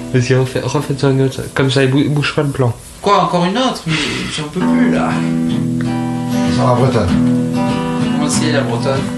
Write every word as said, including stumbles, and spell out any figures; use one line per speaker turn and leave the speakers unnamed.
Vas-y, refais- refaites-en une autre. Comme ça, il bou- bouge pas le plan.
Quoi, encore une autre? Mais j'en peux plus là.
Sur la Bretonne.
Comment c'est la bretonne?